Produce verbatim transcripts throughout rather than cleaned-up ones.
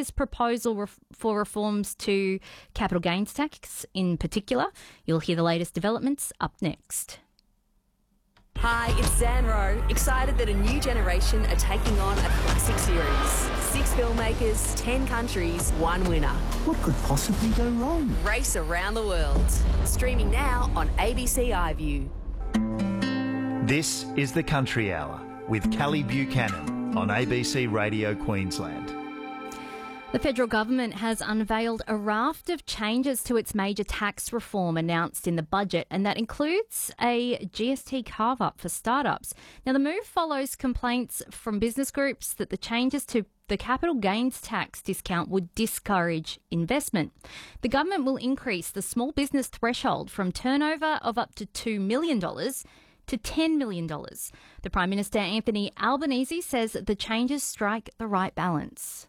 his proposal ref- for reforms to capital gains tax in particular. You'll hear the latest developments up next. Hi, it's Zan Rowe, excited that a new generation are taking on a classic series. Six filmmakers, ten countries, one winner. What could possibly go wrong? Race around the world. Streaming now on A B C iView. This is The Country Hour with Callie Buchanan on A B C Radio Queensland. The federal government has unveiled a raft of changes to its major tax reform announced in the budget, and that includes a G S T carve-up for startups. Now, the move follows complaints from business groups that the changes to the capital gains tax discount would discourage investment. The government will increase the small business threshold from turnover of up to two million dollars to ten million dollars. The Prime Minister, Anthony Albanese, says that the changes strike the right balance.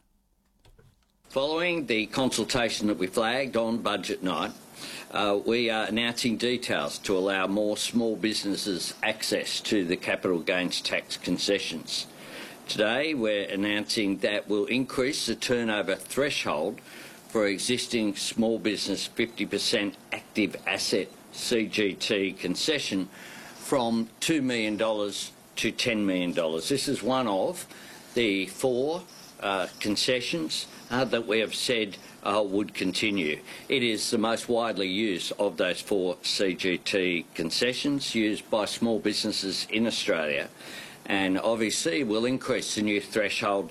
Following the consultation that we flagged on budget night, uh, we are announcing details to allow more small businesses access to the capital gains tax concessions. Today we're announcing that we'll increase the turnover threshold for existing small business fifty percent active asset C G T concession from two million dollars to ten million dollars. This is one of the four uh, concessions Uh, that we have said uh, would continue. It is the most widely used of those four C G T concessions used by small businesses in Australia, and obviously will increase the new threshold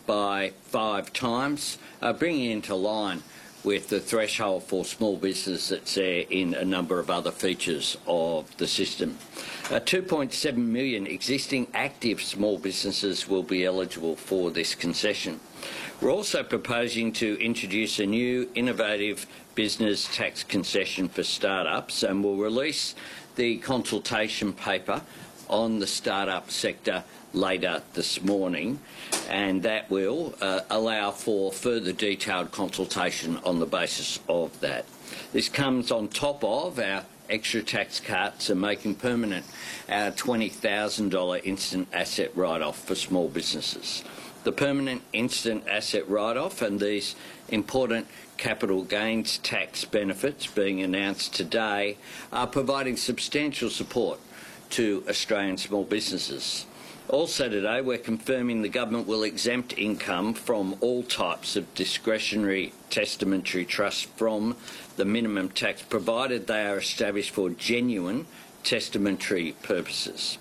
by five times, uh, bringing it into line with the threshold for small business that's there in a number of other features of the system. Uh, two point seven million existing active small businesses will be eligible for this concession. We're also proposing to introduce a new innovative business tax concession for startups, and we'll release the consultation paper on the startup sector later this morning, and that will uh, allow for further detailed consultation on the basis of that. This comes on top of our extra tax cuts and making permanent our twenty thousand dollars instant asset write-off for small businesses. The permanent instant asset write-off and these important capital gains tax benefits being announced today are providing substantial support to Australian small businesses. Also today, we're confirming the government will exempt income from all types of discretionary testamentary trusts from the minimum tax, provided they are established for genuine testamentary purposes.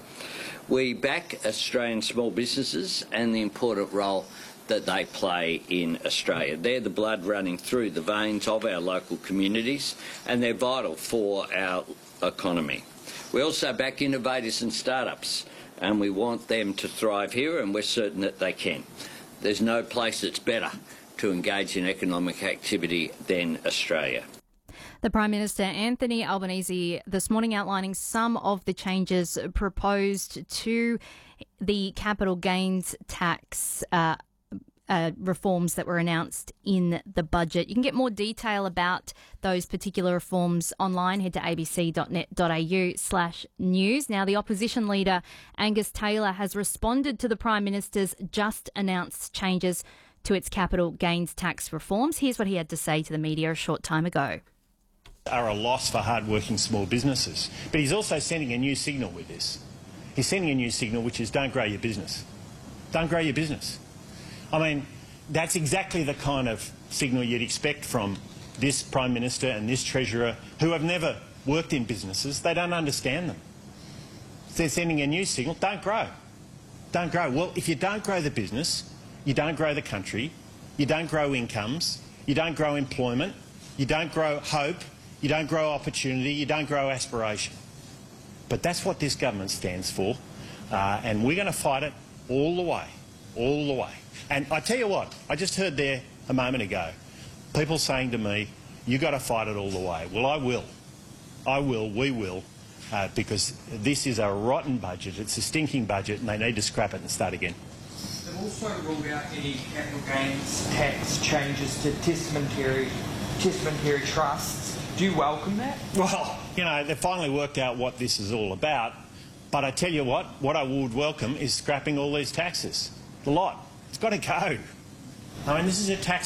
We back Australian small businesses and the important role that they play in Australia. They're the blood running through the veins of our local communities, and they're vital for our economy. We also back innovators and startups, and we want them to thrive here, and we're certain that they can. There's no place that's better to engage in economic activity than Australia. The Prime Minister, Anthony Albanese, this morning outlining some of the changes proposed to the capital gains tax uh, uh, reforms that were announced in the budget. You can get more detail about those particular reforms online. Head to abc.net.au slash news. Now, the opposition leader, Angus Taylor, has responded to the Prime Minister's just announced changes to its capital gains tax reforms. Here's what he had to say to the media a short time ago. Are a loss for hard-working small businesses. But he's also sending a new signal with this. He's sending a new signal which is don't grow your business. Don't grow your business. I mean, that's exactly the kind of signal you'd expect from this Prime Minister and this Treasurer who have never worked in businesses. They don't understand them. They're sending a new signal, don't grow. Don't grow. Well, if you don't grow the business, you don't grow the country, you don't grow incomes, you don't grow employment, you don't grow hope, you don't grow opportunity, you don't grow aspiration. But that's what this government stands for, uh, and we're going to fight it all the way, all the way. And I tell you what, I just heard there a moment ago, people saying to me, you've got to fight it all the way. Well, I will. I will, we will, uh, because this is a rotten budget, it's a stinking budget, and they need to scrap it and start again. They've also ruled out any capital gains tax changes to testamentary, testamentary trusts. Do you welcome that? Well, you know, they've finally worked out what this is all about. But I tell you what, what I would welcome is scrapping all these taxes. The lot. It's got to go. I mean, this is a tax